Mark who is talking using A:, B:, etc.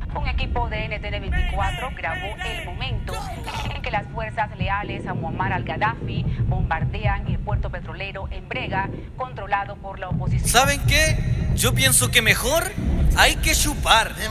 A: Un equipo de NTN 24 grabó el momento en que las fuerzas leales a Muammar al-Gaddafi bombardean el puerto petrolero en Brega, controlado por la oposición.
B: ¿Saben qué? Yo pienso que mejor hay que chupar.